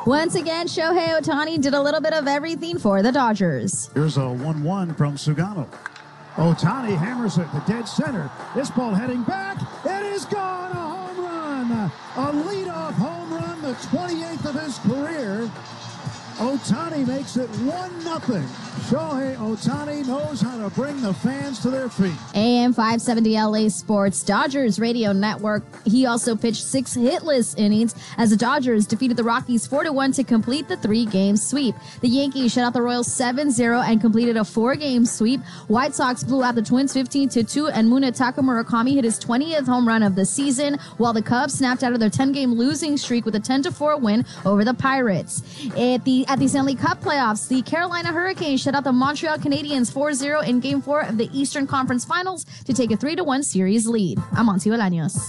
Once again, Shohei Ohtani did a little bit of everything for the Dodgers. Here's a 1-1 from Sugano. Ohtani hammers it to dead center. This ball heading back. It is gone. A home run. A leadoff home run, the 28th of his career. Ohtani makes it 1-0. Shohei Ohtani knows how to bring the fans to their feet. AM 570 LA Sports Dodgers Radio Network. He also pitched 6 hitless innings as the Dodgers defeated the Rockies 4-1 to complete the 3-game sweep. The Yankees shut out the Royals 7-0 and completed a 4-game sweep. White Sox blew out the Twins 15-2, and Munetaka Murakami hit his 20th home run of the season, while the Cubs snapped out of their 10-game losing streak with a 10-4 win over the Pirates. At the Stanley Cup playoffs, the Carolina Hurricanes shut out the Montreal Canadiens 4-0 in Game 4 of the Eastern Conference Finals to take a 3-1 series lead. I'm Monty Bolaños.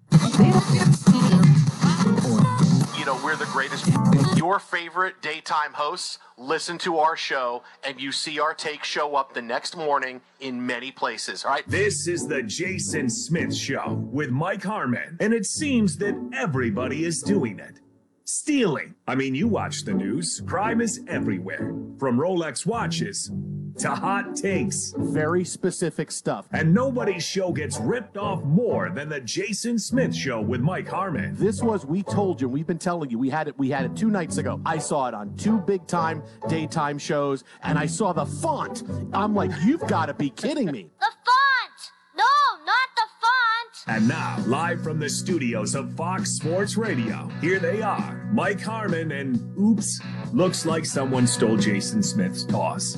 You know, we're the greatest. Your favorite daytime hosts listen to our show, and you see our take show up the next morning in many places, all right? This is the Jason Smith Show with Mike Harmon, and it seems that everybody is doing it. Stealing. I mean, you watch the news. Crime is everywhere. From Rolex watches to hot takes. Very specific stuff. And nobody's show gets ripped off more than the Jason Smith Show with Mike Harmon. This was, we told you, we've been telling you, we had it 2 nights ago. I saw it on 2 big-time daytime shows, and I saw the font. I'm like, you've got to be kidding me. The font! No, not the font! And now, live from the studios of Fox Sports Radio, here they are, Mike Harmon and, oops, looks like someone stole Jason Smith's toss.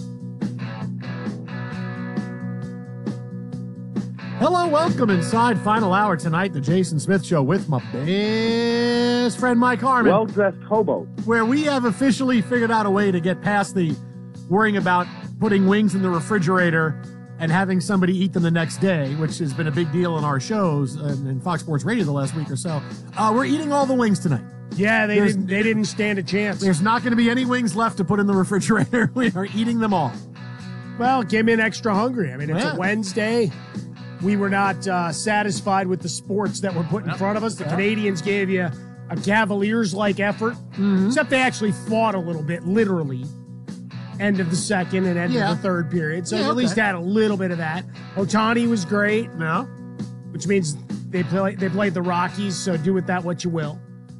Hello, welcome inside Final Hour tonight, the Jason Smith Show with my best friend Mike Harmon. Well-dressed hobo. Where we have officially figured out a way to get past the worrying about putting wings in the refrigerator and having somebody eat them the next day, which has been a big deal in our shows and in Fox Sports Radio the last week or so. We're eating all the wings tonight. Yeah, they didn't stand a chance. There's not going to be any wings left to put in the refrigerator. We are eating them all. Well, it came in extra hungry. I mean, it's a Wednesday. We were not satisfied with the sports that were put in front of us. The Canadians gave you a Cavaliers-like effort, except they actually fought a little bit, literally. End of the second and end of the third period. So at least had a little bit of that. Ohtani was great. Which means they played the Rockies, so do with that what you will.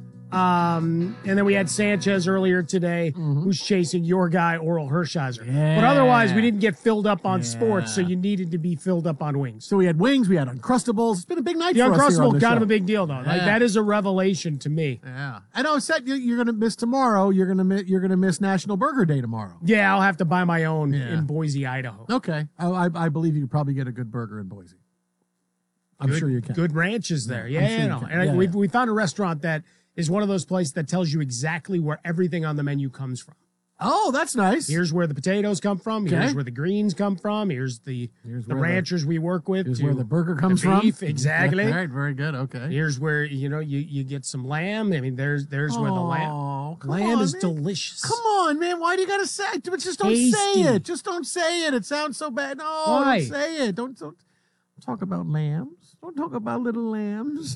And then we had Sanchez earlier today, who's chasing your guy, Oral Hershiser. Yeah. But otherwise, we didn't get filled up on sports, so you needed to be filled up on wings. So we had wings, we had Uncrustables. It's been a big night the for us here on Uncrustable, the kind show. of a big deal, though. Like, that is a revelation to me. Yeah. I know, you're going to miss tomorrow. You're going to miss National Burger Day tomorrow. Yeah, I'll have to buy my own in Boise, Idaho. Okay. I believe you could probably get a good burger in Boise. I'm sure you can. Good ranches there. Yeah, sure and we found a restaurant that is one of those places that tells you exactly where everything on the menu comes from. Oh, that's nice. Here's where the potatoes come from. Okay. Here's where the greens come from. Here's the ranchers we work with. Here's where the burger comes from. Beef, exactly. All right, very good. Okay. Here's where you get some lamb. I mean, there's where the lamb is delicious. Come on, man. Why do you gotta say it? Just don't say it. Just don't say it. It sounds so bad. No, Why? Don't say it. Don't talk about lambs. Don't talk about little lambs.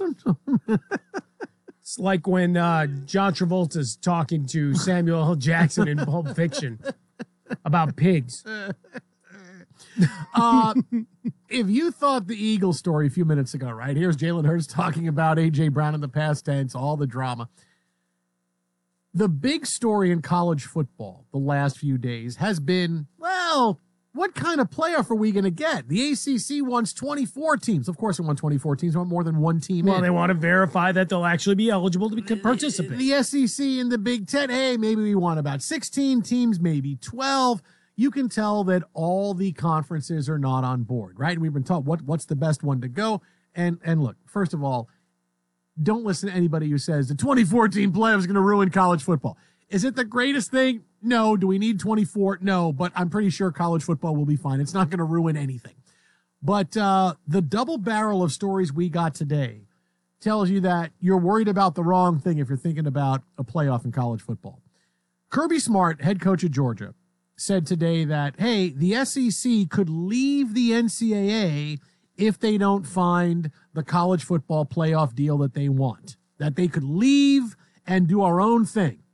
It's like when John Travolta's talking to Samuel L. Jackson in Pulp Fiction about pigs. If you thought the Eagles story a few minutes ago, right? Here's Jalen Hurts talking about A.J. Brown in the past tense, all the drama. The big story in college football the last few days has been, well, what kind of playoff are we going to get? The ACC wants 24 teams. Of course, it wants 24 teams. They want more than one team Well, they want to verify that they'll actually be eligible to participate. The SEC and the Big Ten, hey, maybe we want about 16 teams, maybe 12. You can tell that all the conferences are not on board, right? And we've been taught what's the best one to go. And look, first of all, don't listen to anybody who says the 2014 playoff is going to ruin college football. Is it the greatest thing? No. Do we need 24? No, but I'm pretty sure college football will be fine. It's not going to ruin anything. But the double barrel of stories we got today tells you that you're worried about the wrong thing if you're thinking about a playoff in college football. Kirby Smart, head coach of Georgia, said today that, hey, the SEC could leave the NCAA if they don't find the college football playoff deal that they want, that they could leave and do our own thing.